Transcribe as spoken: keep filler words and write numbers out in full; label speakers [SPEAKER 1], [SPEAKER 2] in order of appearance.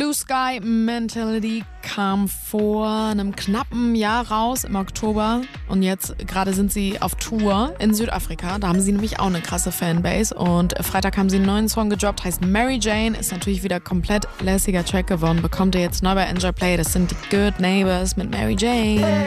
[SPEAKER 1] Blue Sky Mentality kam vor einem knappen Jahr raus im Oktober und jetzt gerade sind sie auf Tour in Südafrika. Da haben sie nämlich auch eine krasse Fanbase und Freitag haben sie einen neuen Song gedroppt, heißt Mary Jane, ist natürlich wieder komplett lässiger Track geworden. Bekommt ihr jetzt neu bei Enjoy Play, das sind die Good Neighbors mit Mary Jane.